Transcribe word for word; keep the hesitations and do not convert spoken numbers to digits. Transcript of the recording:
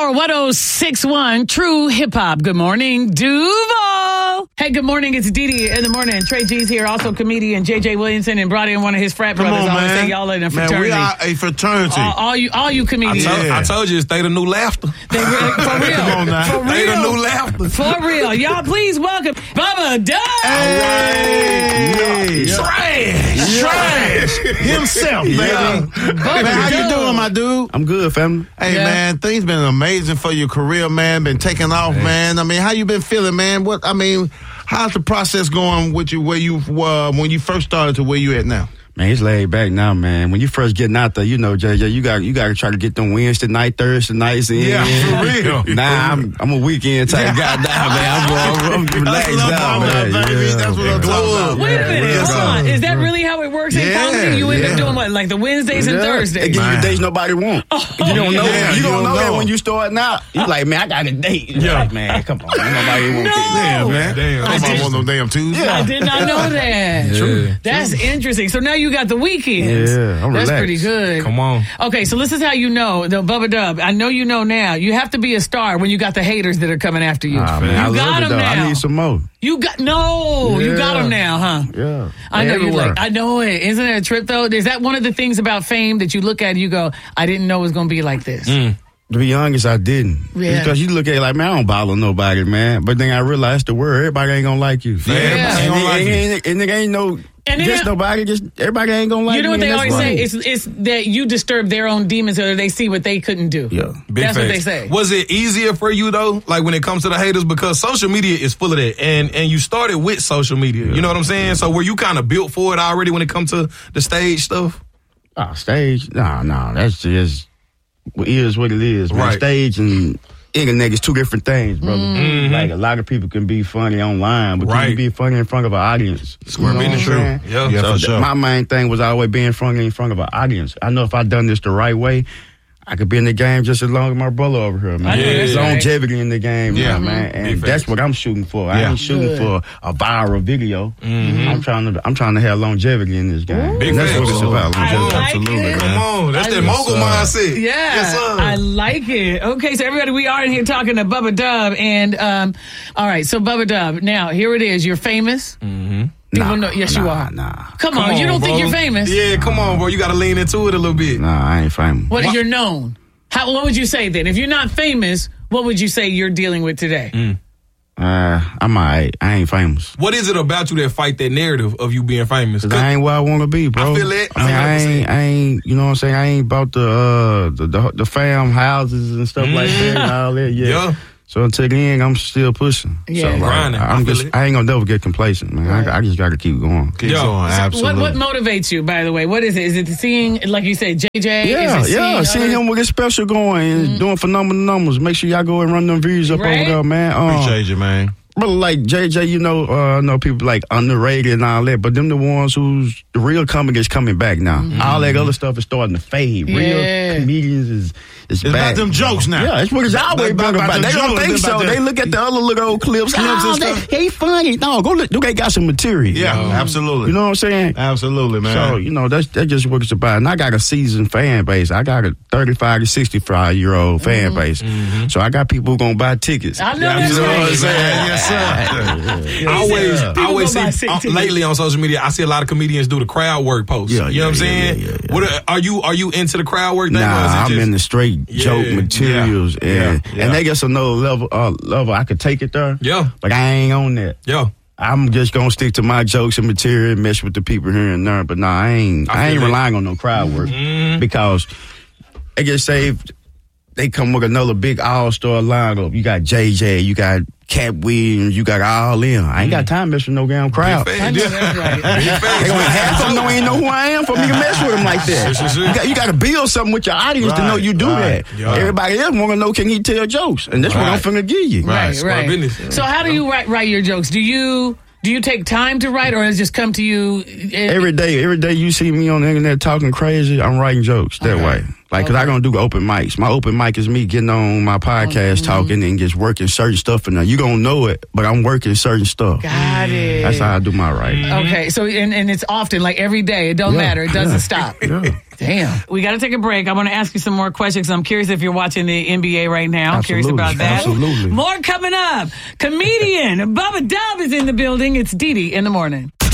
Power one oh six point one, True Hip Hop. Good morning, Duval. Hey, good morning. It's Dee Dee in the morning. Trey G's here, also comedian J J Williamson, and brought in one of his frat Come brothers. on, I always man. say y'all in a fraternity. Man, we are a fraternity. All, all you, all you I comedians. told, Yeah. I told you, it's State of New Laughter. They really, for real. Come on now. For State of real. New Laughter. For real. Y'all, please welcome Bubba Dub. Hey, Trash. trash himself, baby. Bubba Man, how you Dub. doing, my dude? I'm good, family. Hey, Yeah. man, things been amazing for your career, man. Been taking off, man. I mean, how you been feeling, man? What I mean, how's the process going with you? Where you uh, when you first started to where you at now? Man, it's laid back now, man. When you first getting out there, you know, J J, you got you got to try to get them Wednesday night, Thursday nights in. Yeah, for real. Nah, I'm I'm a weekend type guy now, man. I'm, I'm, I'm relaxed That's what I'm now, talking man. about, baby. Yeah, That's what I'm man. talking about. Wait a minute, Yeah, hold bro. on. Is that really how it works in Yeah, comedy? You end yeah. up doing what, like the Wednesdays and Yeah. They Thursdays? give you Man. dates nobody want. Oh, you don't know. yeah, you, you don't don't know that know. when you starting out. You like, man, I got a date. You Yeah. like, man, come on, ain't nobody want No. Yeah, man. Damn. Nobody did- want no damn Tuesday. I did not know that. True. That's interesting. So now you got the weekends. Yeah, I'm That's relaxed. pretty good. Come on. Okay, so this is how you know, the Bubba Dub. I know you know now. You have to be a star when you got the haters that are coming after you. Ah, man, you I love got it, them though. now. I need some more. You got no. You got Yeah. them now, huh? Yeah. I know you Everywhere. like. I know it. Isn't it a trip though? Is that one of the things about fame that you look at and you go, I didn't know it was going to be like this? To be honest, I didn't. Yeah. Because you look at it like, man, I don't bother nobody, man. But then I realized the word, everybody ain't gonna like you. Yeah, everybody And, ain't gonna it, like you. ain't, and it ain't no, And it just ain't- nobody, just everybody ain't gonna like You know me. what they and always that's say? right. It's it's that you disturb their own demons or they see what they couldn't do. Yeah. Big That's what facts. they say. Was it easier for you though, like when it comes to the haters, because social media is full of that, and and you started with social media. You know what I'm saying? So were you kind of built for it already when it comes to the stage stuff? Oh, stage? Nah, nah, that's just, it is what it is, man. Right. Stage and internet is two different things, brother. Mm-hmm. Like, a lot of people can be funny online, but Right. you can be funny in front of an audience. Square You know business, what I'm true. saying? Yeah. Yeah, So for th- sure. my main thing was always being funny in front of an audience. I know if I done this the right way, I could be in the game just as long as my brother over here, man. I know There's that's right. longevity in the game, Yeah. yeah, man. And Big that's facts. what I'm shooting for. I Yeah. ain't shooting Good. for a viral video. I'm trying to I'm trying to have longevity in this game. Big And that's what facts. it's about. I Longevity. like Absolutely, it. Come on, that's I- that Yes, mogul sir. mindset. Yeah, Yes, sir. I like it. Okay, so everybody, we are in here talking to Bubba Dub, and um, all right, so Bubba Dub. Now here it is. You're famous. Mm-hmm. People Nah, know. Yes, you nah, are. Nah, Come, Come on, you don't bro. think you're famous? Yeah, come on, bro. You got to lean into it a little bit. nah, I ain't famous. What is you're known? How? What would you say then? If you're not famous, what would you say you're dealing with today? Mm. Uh, I'm alright. I ain't famous. What is it about you that fight that narrative of you being famous? Cause I ain't where I want to be, bro. I feel it. I mean, I one hundred percent. ain't, I ain't, you know what I'm saying? I ain't about the, uh, the, the, the fam houses and stuff like that and all that. Yeah. Yeah. So until the end, I'm still pushing. Yeah. So, like, Grinding. I I'm feel just, it. I ain't gonna never get complacent, man. I, I just gotta keep going. Keep Yo. going, So absolutely. What What motivates you? By the way, what is it? Is it seeing, like you said, J J? Yeah, is it yeah. seeing Seeing other- him with his special going and doing phenomenal numbers. Make sure y'all go and run them views up Right? over there, man. Um, Appreciate you, man. Brother, like J J, you know, uh, I know people like underrated and all that, but them the ones who's the real comic is coming back now. All that other stuff is starting to fade. Yeah. Real comedians is is It's back. about them jokes now. Yeah, it's what it's always About- been about about. them They don't jokes, think it's so. about They them- look at the other little old clips. Clips oh, and they, stuff. they funny. No, go look. They got some material. Yeah, absolutely. You know what I'm saying? Absolutely, man. So, you know, that's that's just what it's about. And I got a seasoned fan base. I got a thirty-five to sixty-five year old fan base. So I got people who going to buy tickets. I know Yeah, that's you know what I'm right. saying? Yes, sir. I always, I People always go buy see sick uh, tickets. lately on social media. I see a lot of comedians do the crowd work posts. Yeah, you know yeah, what I'm yeah, saying? yeah, yeah, yeah. What are, are you? Are you into the crowd work thing? or is it Nah, I'm just- in the straight Yeah, joke yeah, materials, yeah, and yeah. and they get another level. Uh, level I could take it there. Yeah. but I ain't on that. Yeah. I'm just gonna stick to my jokes and material, and mess with the people here and there. But nah, I ain't. I I, ain't feel it. relying on no crowd work because they get saved. They come with another big all star lineup. You got J J, you got Cat Williams, you got all in. I ain't got time to mess with no damn crowd. Big I know fan. that's right. Big fan. They gonna half of them don't even know who I am for me to mess with them like that. Sure, sure, sure. You got, you got to build something with your audience to Right, know you do right, that. yeah. Everybody else want to know, can he tell jokes? And that's Right. what I'm finna give you. Right, Square right. business. So how do you write write your jokes? Do you do you take time to write, or does it just come to you? eh, Every day, every day you see me on the internet talking crazy, I'm writing jokes that Okay. way. Like, cause I don't do open mics. My open mic is me getting on my podcast, mm-hmm. talking and just working certain stuff. And you gonna know it, but I'm working certain stuff. Got it. That's how I do my writing. Okay, so and, and it's often like every day. It don't Yeah. matter. It doesn't Yeah. stop. Yeah. Damn. We got to take a break. I want to ask you some more questions. I'm curious if you're watching the N B A right now. I'm curious Absolutely. about that. Absolutely. More coming up. Comedian Bubba Dub is in the building. It's Dee Dee in the morning.